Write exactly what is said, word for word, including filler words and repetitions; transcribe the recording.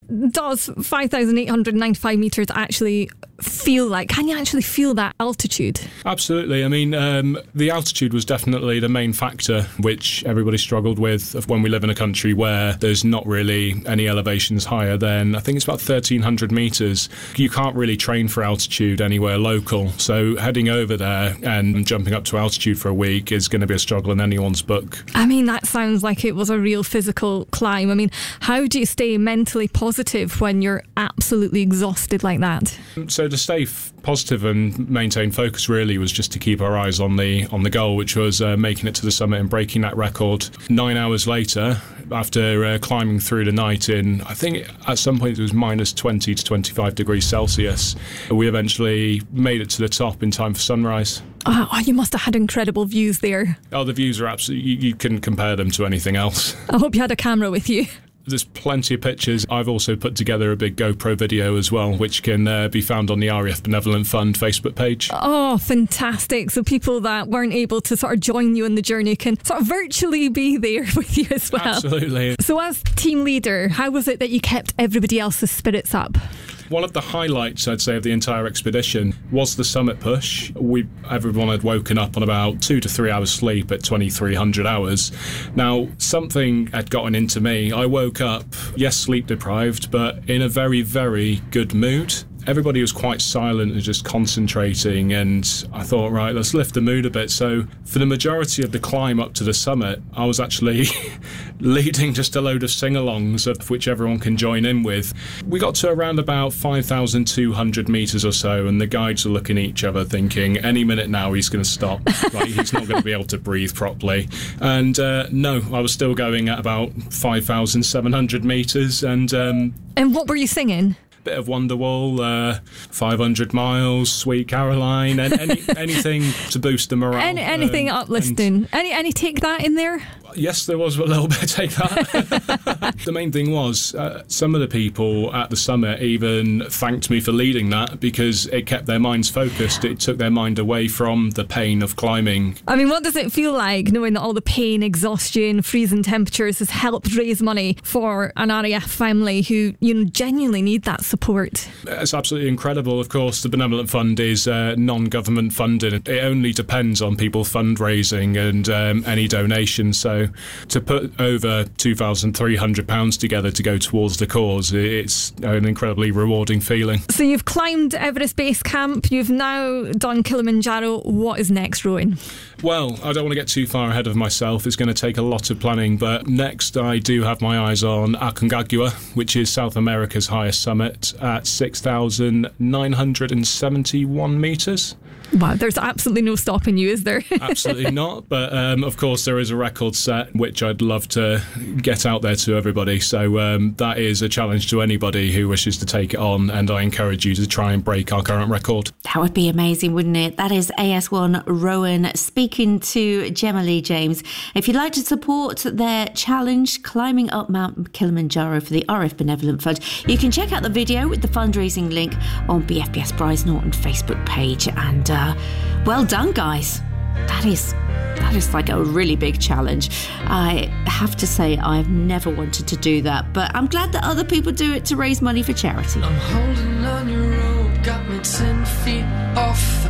does five thousand eight hundred ninety-five metres actually feel like? Can you actually feel that altitude? Absolutely. I mean, um, the altitude was definitely the main factor which everybody struggled with when we live in a country where there's not really any elevations higher than, I think it's about thirteen hundred metres. You can't really train for altitude anywhere local, so heading over there and jumping up to altitude for a week is going to be a struggle in anyone's book. I mean, that sounds like it was a real physical climb. I mean, how do you stay mentally positive when you're absolutely exhausted like that? So to stay f- positive and maintain focus really was just to keep our eyes on the on the goal, which was uh, making it to the summit and breaking that record. Nine hours later, after uh, climbing through the night in, I think at some point it was minus twenty to twenty-five degrees Celsius, we eventually made it to the top in time for sunrise. Oh, you must have had incredible views there. Oh, the views are absolutely, you, you couldn't compare them to anything else. I hope you had a camera with you. There's plenty of pictures. I've also put together a big GoPro video as well, which can uh, be found on the R A F Benevolent Fund Facebook page. Oh, fantastic. So people that weren't able to sort of join you on the journey can sort of virtually be there with you as well. Absolutely. So as team leader, how was it that you kept everybody else's spirits up? One of the highlights, I'd say, of the entire expedition was the summit push. We, everyone had woken up on about two to three hours sleep at twenty-three hundred hours. Now, something had gotten into me. I woke up, yes, sleep deprived, but in a very, very good mood. Everybody was quite silent and just concentrating, and I thought, right, let's lift the mood a bit. So for the majority of the climb up to the summit, I was actually leading just a load of sing-alongs, of which everyone can join in with. We got to around about five thousand two hundred metres or so, and the guides are looking at each other thinking, any minute now he's going to stop. Like, he's not going to be able to breathe properly. And uh, no, I was still going at about five thousand seven hundred metres. And, um, and what were you singing? Bit of Wonderwall, uh, five hundred miles, Sweet Caroline, and any, anything to boost the morale. Any, anything um, uplifting. Any any take that in there? Yes, there was a little bit, take that. The main thing was, uh, some of the people at the summit even thanked me for leading that because it kept their minds focused. It took their mind away from the pain of climbing. I mean, what does it feel like knowing that all the pain, exhaustion, freezing temperatures has helped raise money for an R A F family who, you know, genuinely need that support? It's absolutely incredible. Of course, the Benevolent Fund is uh, non-government funded. It only depends on people fundraising and um, any donations. So to put over two thousand three hundred pounds together to go towards the cause, it's an incredibly rewarding feeling. So you've climbed Everest Base Camp, you've now done Kilimanjaro. What is next, Rowan? Well, I don't want to get too far ahead of myself. It's going to take a lot of planning, but next I do have my eyes on Aconcagua, which is South America's highest summit at six thousand nine hundred seventy-one metres. Wow, there's absolutely no stopping you, is there? Absolutely not. But um, of course, there is a record set which I'd love to get out there to everybody. So um, that is a challenge to anybody who wishes to take it on, and I encourage you to try and break our current record. That would be amazing, wouldn't it? That is A S one Rowan speaking to Gemma Lee James. If you'd like to support their challenge, climbing up Mount Kilimanjaro for the R A F Benevolent Fund, you can check out the video with the fundraising link on B F B S Bryce Norton Facebook page. And uh, well done, guys. That is that is like a really big challenge. I have to say I've never wanted to do that, but I'm glad that other people do it to raise money for charity. I'm holding on your rope, got me ten feet off the